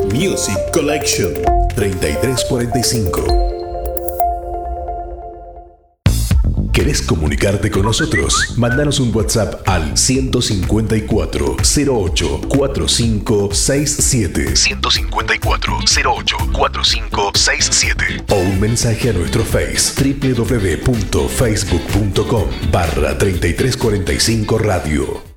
Music Collection 3345. ¿Querés comunicarte con nosotros? Mándanos un WhatsApp al 154 08 4567 154 08 4567 o un mensaje a nuestro Face www.facebook.com/3345 Radio.